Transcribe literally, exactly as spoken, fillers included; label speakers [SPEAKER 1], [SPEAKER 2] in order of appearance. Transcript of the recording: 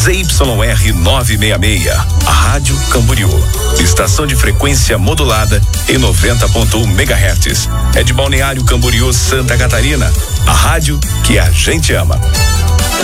[SPEAKER 1] Z Y R novecentos e sessenta e seis, a Rádio Camboriú. Estação de frequência modulada em noventa ponto um megahertz. É de Balneário Camboriú, Santa Catarina. A rádio que a gente ama.